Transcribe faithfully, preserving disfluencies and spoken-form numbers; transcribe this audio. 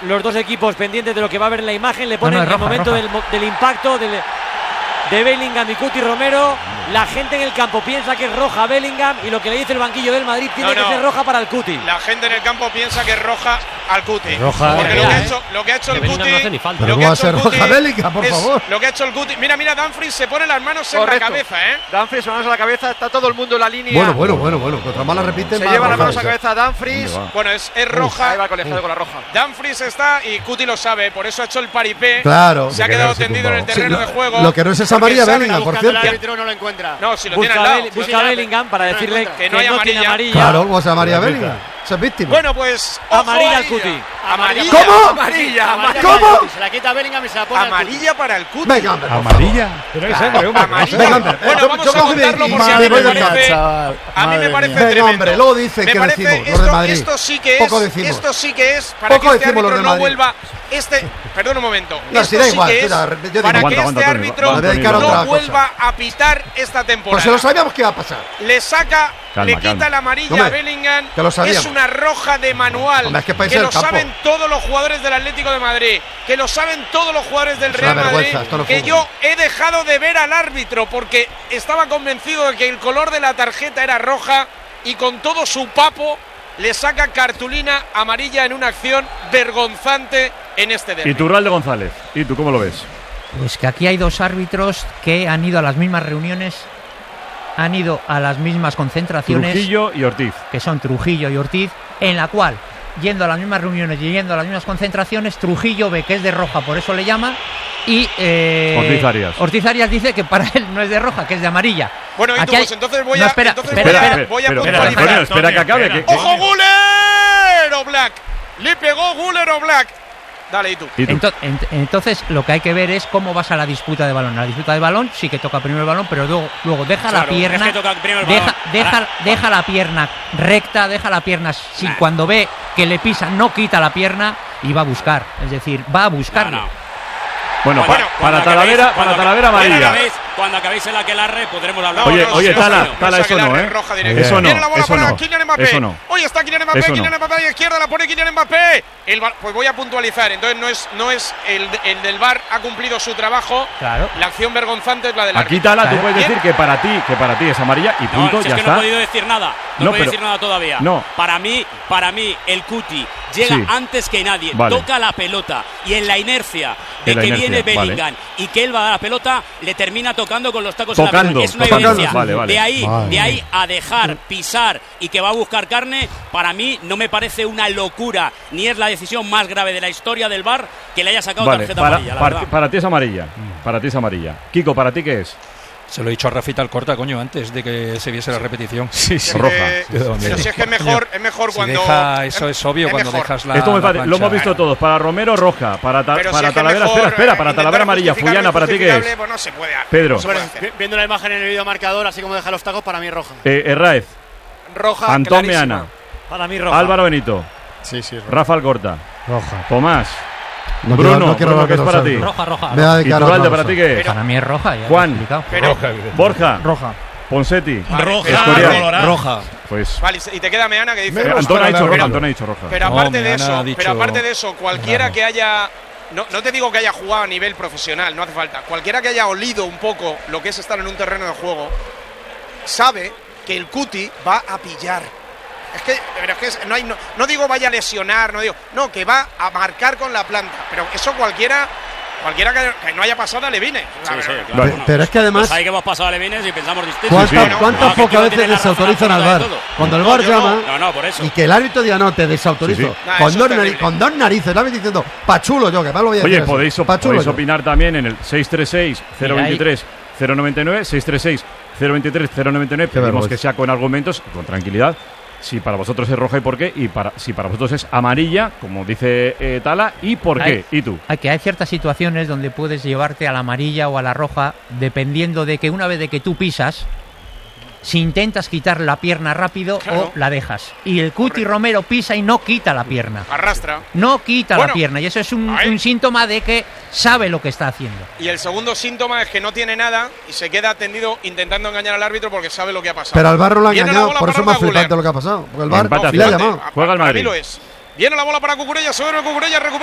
los dos equipos pendientes de lo que va a ver en la imagen. Le ponen no, no, el roja, momento roja. Del, del impacto del, de Bellingham y Cuti Romero. La gente en el campo piensa que es roja a Bellingham y lo que le dice el banquillo del Madrid tiene No, no. que ser roja para el Cuti. La gente en el campo piensa que es roja al Cuti. Roja, porque eh, lo que ha eh. hecho, lo que ha hecho Que el Bellingham Cuti. no hace ni falta. Pero lo ¿cómo que ha va a hecho el ser Cuti roja Bellingham, por es favor? Lo que ha hecho el Cuti. Mira, mira, Dumfries se pone las manos en Correcto. la cabeza, ¿eh? Dumfries, manos a la cabeza, está todo el mundo en la línea. Bueno, bueno, bueno, bueno. Contra más la repiten, Se más lleva las roja manos a es. la cabeza Dumfries. ¿Dónde va? Bueno, es, es Ahí roja. va el colegiado con la roja. Dumfries está y Cuti lo sabe, por eso ha hecho el paripé. Claro. Se ha Se quedado queda tendido en el tumbado. terreno Sí, de lo- juego. lo que no es esa porque amarilla sabe- Bellingham, por Buscando el cierto. árbitro no lo encuentra. No, si lo tiene Busca, al lado. Bel- Sí, busca sí, a Bellingham para no decirle encuentra. que Que no hay no tiene amarilla. amarilla. Claro, ¿cómo se llamaría Repita. Bellingham? Esa es víctima. Bueno, pues. ojo Amarilla a al ella. Cuti. Amarilla. ¿Cómo? Amarilla. Amarilla ¿Cómo? para el Cuti. Se la quita a Bellingham y se la pone al Cuti. Amarilla para el Cuti. Venga, hombre. por Amarilla. Pero es hombre, hombre. Amarilla. Venga, hombre. Bueno, Yo- vamos yo a cojo y me- contarlo y porque me a mí voy me de parece. casa. chaval. A mí me Madre parece mía. Venga, tremendo. hombre, luego dicen Me que parece decimos, los esto, de Madrid. Esto sí que Poco es. decimos. Esto sí que es para Poco que este decimos los árbitro de no Madrid. vuelva. Este. Perdón un momento. No, esto si da sí igual, que tú es da- yo digo- para Aguanta, que aguanta, este Tony, árbitro va- va a dedicar a no otra cosa. vuelva a pitar esta temporada. Pues se lo sabíamos que iba a pasar. Le saca, Calma, le quita calma. la amarilla Hombre, a Bellingham. que lo sabíamos. Es una roja de manual. Hombre, es que es para que irse lo del campo. saben todos los jugadores del Atlético de Madrid. Que lo saben todos los jugadores del Es Real una Madrid. vergüenza, esto no es Que fútbol. yo he dejado de ver al árbitro porque estaba convencido de que el color de la tarjeta era roja y con todo su papo le saca cartulina amarilla en una acción vergonzante en este derbi. Y Turralde González. ¿Y tú cómo lo ves? Pues que aquí hay dos árbitros que han ido a las mismas reuniones, han ido a las mismas concentraciones, Trujillo y Ortiz. que son Trujillo y Ortiz, en la cual, yendo a las mismas reuniones y yendo a las mismas concentraciones, Trujillo ve que es de roja, por eso le llama, y eh, Ortiz Arias. Ortiz Arias dice que para él no es de roja, que es de amarilla. Bueno, y tú, Aquí hay- pues entonces voy No, a. espera, entonces espera, voy a, espera, voy a pero, puntualizar. Antonio, espera que acabe. espera. que- ¡Ojo, Guller! O Black. Le pegó Guller o Black. Dale, y tú. ¿Y tú? Ento- ent- entonces lo que hay que ver es cómo vas a la disputa de balón. La disputa de balón sí que toca primero el balón, pero luego, luego deja la Claro, pierna, es que toca primero el deja, balón. deja, Ahora- deja la pierna recta, deja la pierna si Nah. cuando ve que le pisan no quita la pierna y va a buscar, es decir, va a buscarlo. No, no. Bueno, pa- Bueno, para Cuando Talavera, acabéis- para cuando Talavera acabéis- amarilla. Cuando acabéis, cuando acabéis el aquelarre podremos hablar. No, Oye, no, oye, sí, Tala, no, no, Tala, no, eso no, no, es ¿eh? roja directa. Eso no, Viene la bola eso para no. Kylian Mbappé. Eso no. Hoy está Kylian Mbappé, Eso no. Kylian Mbappé a la izquierda, la pone Kylian Mbappé. El ba- pues voy a puntualizar, entonces no es, no es el, el del V A R ha cumplido su trabajo. Claro. La acción vergonzante es la del Aquí, árbitro. Tala, tú Claro. puedes decir que para ti, que para ti es amarilla y No, punto, si ya es que está. no he podido decir nada. No, No, he podido pero- decir nada todavía. No. Para mí, para mí, el Cuti llega Sí. antes que nadie. Vale. Toca la pelota y en la inercia de En la que inercia, viene vale. Bellingham y que él va a dar la pelota, le termina tocando con los tacos Tocando, en la pelota. Es una tocando. evidencia. Vale, vale. De ahí, Madre de ahí mía. a dejar pisar y que va a buscar carne, para mí no me parece una locura, ni es la decisión más grave de la historia del V A R que le haya sacado Vale, tarjeta para, amarilla, la para, verdad. para ti es amarilla. Para ti es amarilla. Kiko, ¿para ti qué es? Se lo he dicho a Rafita Alcorta, coño, antes de que se viese la repetición. Sí, Que- roja. Pero si es que es mejor, es mejor Si cuando. deja, eso es obvio cuando mejor. dejas la. Esto me la parece- lo hemos plancha. visto todos. Para Romero, roja. Para, ta- Pero si para es que Talavera, mejor, espera, espera. eh, Para intentar Talavera amarilla. justificarlo Fullana, ¿para ti qué es? injustificable, pues no se puede. Pedro. No se puede Bueno, hacer. vi- viendo la imagen en el vídeo marcador, así como deja los tacos, para mí es roja. Eh, Herráez, Roja, Antón clarísima. Meana, Para mí roja. Álvaro Benito, Sí, sí, Rafa Alcorta, roja. Tomás, No Bruno, quiero, no quiero Bruno, hablar ¿qué es de para los ti? árbitros. Roja, roja. Me voy a y dedicar a Turralde, otra ¿para ti cosa. qué es? Para mí es roja, ya lo he Juan. explicado. Pero, Borja, Roja. Ponsetti, Roja, Escorial. colorada. Roja. Pues vale, y te queda Meana que dice. eh, roja. Antón ha dicho roja, Pero- Antón ha dicho roja. Pero No, aparte de Meana eso, ha dicho- pero aparte de eso, cualquiera que haya, no, no te digo que haya jugado a nivel profesional, no hace falta. Cualquiera que haya olido un poco lo que es estar en un terreno de juego, sabe que el Cuti va a pillar. Es que, pero es que es- no, hay, no, no digo vaya a lesionar, no digo, no, que va a marcar con la planta. Pero eso cualquiera, cualquiera que, que no haya pasado a Levine. Sí, sí, claro. Vale. Pe- Pero es que además, Pues ahí que hemos pasado a Levines y pensamos distinto. ¿cuántas, sí. Bueno, cuántas no, que pocas no veces tiene la razón desautorizan al V A R? absoluta de todo. Cuando el No, V A R yo no. llama No, no, por eso. y que el árbitro diga no, te desautorizo. Sí, sí. Nah, Con, eso dos es nari- terrible. con dos narices, el árbitro diciendo, pa' chulo yo, que más lo voy a Oye, decir así, podéis, op- pa' chulo podéis yo. opinar también en el seis tres seis, cero veintitrés, cero noventa y nueve, seis tres seis, cero veintitrés, cero noventa y nueve. Qué Pedimos vergüenza. que sea con argumentos, con tranquilidad. Si para vosotros es roja y por qué, y para si para vosotros es amarilla, como dice eh, Tala, y por qué. Hay- ¿Y tú? Hay que hay ciertas situaciones donde puedes llevarte a la amarilla o a la roja dependiendo de que una vez de que tú pisas, si intentas quitar la pierna rápido Claro. o la dejas. Y el Cuti Romero pisa y no quita la pierna. Arrastra. No quita Bueno, la pierna y eso es un, ahí. un síntoma de que sabe lo que está haciendo. Y el segundo síntoma es que no tiene nada y se queda tendido intentando engañar al árbitro porque sabe lo que ha pasado. Pero al V A R no lo ha Viene la engañado, bola por eso para es más Arda Güler. flipante lo que ha pasado. Porque el V A R Empate a le ha cero. llamado. A- Juega el para Madrid. mí lo es. Viene la bola para Cucurella, se duerme Cucurella, recupera